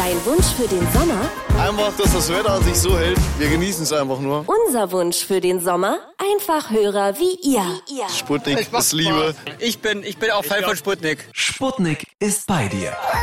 Ein Wunsch für den Sommer? Einfach, dass das Wetter sich so hält. Wir genießen es einfach nur. Unser Wunsch für den Sommer? Einfach Hörer wie ihr. Sputnik ist Liebe. Ich bin auch Fan von Sputnik. Sputnik ist bei dir.